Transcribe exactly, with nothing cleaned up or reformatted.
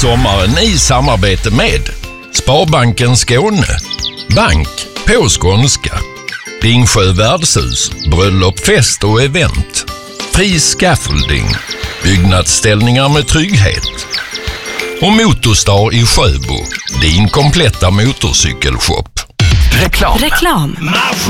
sommaren i samarbete med Sparbanken Skåne, bank på skånska, Dingsjö värdshus, bröllop, fest och event, Fri Scaffolding, byggnadsställningar med trygghet och Motorstar i Sjöbo, din kompletta motorcykelshop. Reklam. Reklam.